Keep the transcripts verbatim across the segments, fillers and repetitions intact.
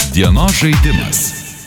Dienos žaidimas.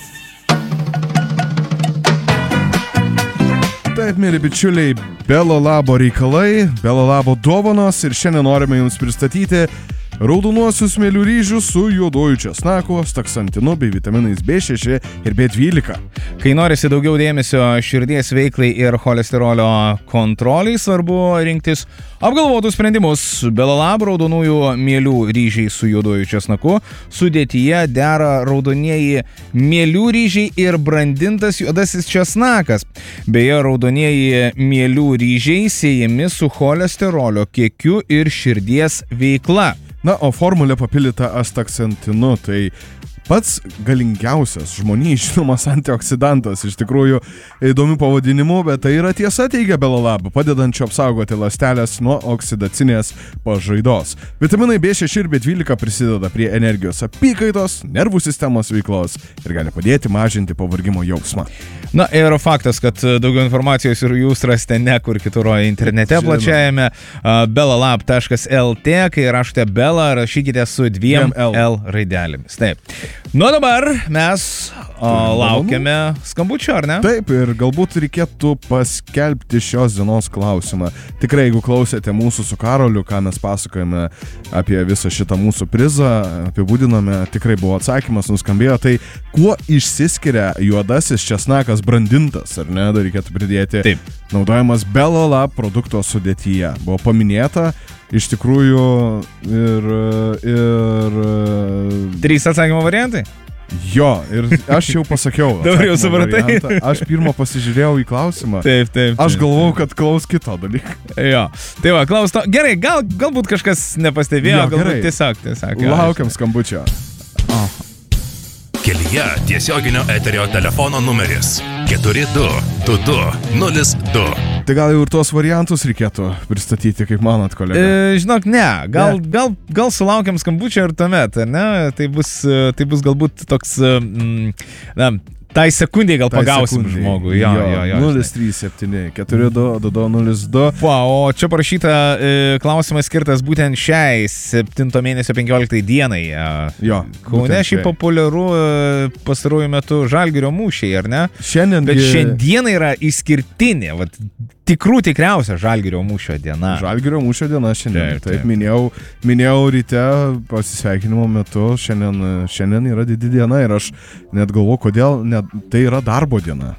Taip, mėly bičiuliai, Belo Labo reikalai, Belo Labo dovanos ir šiandien norime jums pristatyti raudonuosius mielių ryžius su juoduoju česnaku, staksantinu bei vitaminais B šeši ir B dvylika. Kai norisi daugiau dėmesio širdies veiklai ir cholesterolio kontroliai, svarbu rinktis apgalvotus sprendimus. Belo Labo raudonųjų mielių ryžiai su juoduoju česnaku. Sudėtyje dera raudonieji mielių ryžiai ir brandintas juodasis česnakas. Beje, raudonieji mielių ryžiai siejami su cholesterolio kiekiu ir širdies veikla. Na, o formulė papildyta astaksantinu, tai pats galingiausias žmonijai žinomas antioksidantas. Iš tikrųjų, įdomių pavadinimų, bet tai yra tiesa, teigia Belo Labo, padedančio apsaugoti ląstelės nuo oksidacinės pažaidos. Vitaminai B šeši ir B dvylika prisideda prie energijos apykaitos, nervų sistemos veiklos ir gali padėti mažinti pavargimo jausmą. Na ir faktas, kad daugiau informacijos ir jūs rasite ne kur kitur internete, Žinoma. plačiajame uh, belalab taškas lt, kai rašote Bela, rašykite su dviem Dviem L. L raidelėmis. Taip. Nu dabar mes o, laukiame skambučio, ar ne? Taip, ir galbūt reikėtų paskelbti šios dienos klausimą. Tikrai, jeigu klausėte mūsų su Karoliu, ką mes pasakojame apie visą šitą mūsų prizą, apibūdiname, tikrai buvo atsakymas, nuskambėjo, tai kuo išsiskiria juodasis česnakas brandintas, ar ne, dar reikėtų pridėti, Taip. naudojamas Belo Labo produkto sudėtyje. Buvo paminėta, iš tikrųjų, ir... ir Trys atsakymo variantai? Jo, ir aš jau pasakiau. Dabar jau atsakymo supratai. variantą. Aš pirmą pasižiūrėjau į klausimą. Taip, taip. Aš taip, galvojau, taip. kad klaus kito dalyko. Jo. Tai va, klaus to. Gerai, gal, galbūt kažkas nepastebėjo, Jo, galbūt gerai. tiesiog, tiesiog. jo, Laukiam skambučio. Kelyje tiesioginio eterio telefono numeris keturi du du du nulis du. Tai gal jau ir tuos variantus reikėtų pristatyti, kaip manot, kolega? E, žinok, ne. Gal, Ne. gal, gal sulaukiam skambučio ir tuomet, ar ne? Tai bus, tai bus galbūt toks, mm, na, tai sekundėje gal Tai pagausim sekundei. žmogų. Jo, jo, jo. nulis trys septyni keturi du du du nulis du. Va, o čia parašyta e, klausimas skirtas būtent šiai septinto mėnesio penkioliktai dienai. E, Jo. Kaune būtent šiaip šiai. populiaru e, pastaruoju metu Žalgirio mūšiai, ar ne? Šiandien. Bet šiandieną yra išskirtinė, vat, tikrų tikriausia Žalgirio mūšio diena. Žalgirio mūšio diena šiandien. Taip, Taip, taip. minėjau, minėjau ryte pasisveikinimo metu, šiandien, šiandien yra didi diena ir aš net galvoju, kodėl net, tai yra darbo diena.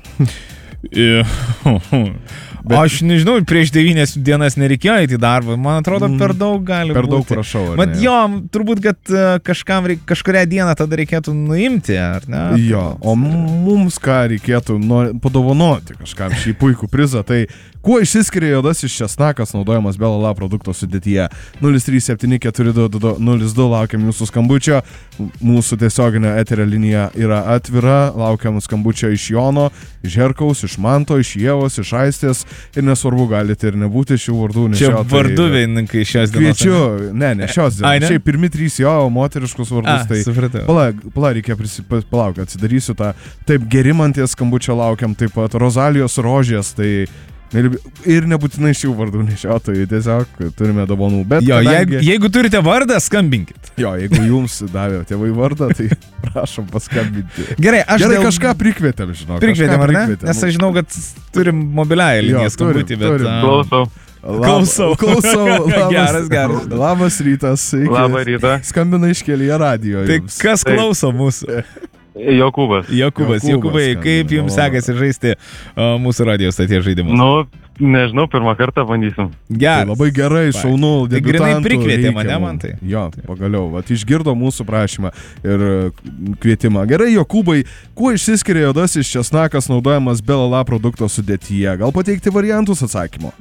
Bet, aš nežinau, prieš devynias dienas nereikėjo eiti į darbą. Man atrodo, per daug gali Per būti. daug prašau, ar Mat, ne? jo, turbūt, kad e, kažkam reik, kažkurią dieną tada reikėtų nuimti, ar ne? Jo, o mums ką reikėtų nori, padovanoti kažkam šį puikų prizą, tai kuo išsiskiria juodasis česnakas naudojamas Belo Labo produkto sudėtyje? nulis trys septyni keturi du du nulis du, laukiam jūsų skambučio, mūsų tiesioginė eterio linija yra atvira, laukiam skambučio iš Jono, iš Herkaus, iš Manto, iš Ievos, iš Aistės ir nesvarbu, galite ir nebūti šių vardų Čia nešiotojai. varduvininkai šios dienos. Kviečiu, ne, ne šios Ai, dienos, ne? šiaip pirmi trys jo moteriškus vardus, A, tai supratau. Palauk, palauk, reikia prisipalauk, palauk, atsidarysiu tą. Taip, Gerimantės skambučio laukiam, taip pat Rozalijos rožės, tai ir nebūtinai šių vardų nešiotojai, tiesiog turime dovanų. Bet Jo, kadangi, jeigu, jeigu turite vardą, skambinkit. jo, jeigu jums davė tėvai vardą, tai prašom paskambinti. Gerai, aš Gerai, dėl... kažką prikvietėm, žinau. prikvietėm, ar ne? Nes aš žinau, kad turim mobiliąją liniją Jo, turim, skambutį, bet... turim. a, Klausau. Klausau. Klausau. Labas, Geras, geras. Labas rytas. Sveiki. Labą rytą. Skambina iš Kelyje radijo. Tai jums. kas Taip. klauso mūsų? Jokūbas. Jokūbas, Jokūbas Jokūbai, skambina, kaip jums malonu. sekasi žaisti uh, mūsų radijos stoties žaidimus? Nu, nežinau, pirmą kartą bandysim. Tai Geras. labai gerai, šaunu, Tai grynai debiutantų prikvietė reikia mane, mum. man tai. Jo, pagaliau, vat išgirdo mūsų prašymą ir e, kvietimą. Gerai, Jokūbai, kuo išsiskiria juodasis česnakas naudojamas Belo Labo produkto sudėtyje? Gal pateikti variantus atsakymo?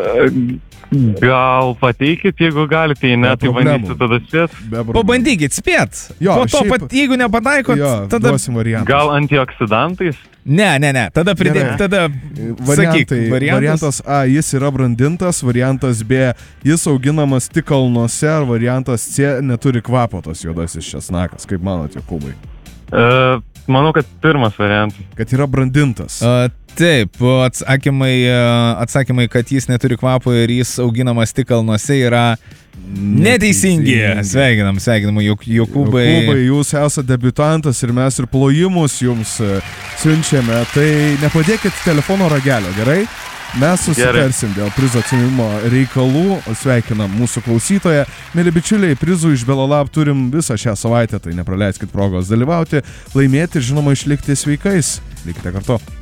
Gal pateikit, jeigu galite, jei ne, Be tai problemų. bandysiu tada spėt. Be problemų. Pabandykit spėt. Jo, Po to, šiaip- pat, jeigu nepataikot, Jo, tada... duosim variantą. Gal antioksidantais? Ne, ne, ne, tada pridėk, Gerai. tada Variantai, sakyk, variantas. variantas A, jis yra brandintas, variantas B, jis auginamas tik kalnuose, ar variantas C, neturi kvapo tas juodasis česnakas, kaip manote, Jokūbai? Uh, manau, kad pirmas variantas. Kad yra brandintas. Uh, Taip, atsakymai, atsakymai, kad jis neturi kvapo ir jis auginamas tik kalnuose yra neteisingi. Sveikinam, sveikinam, Jokūbai. Jokūbai, jūs esate debiutantas ir mes ir plojimus jums siunčiame. Tai nepadėkit telefono ragelio, gerai? Mes susitarsim dėl prizo atsiėmimo reikalų, sveikinam mūsų klausytoją. Mėly bičiuliai, prizų iš Belalab turim visą šią savaitę, tai nepraleiskit progos dalyvauti, laimėti ir žinoma išlikti sveikais. Likite kartu.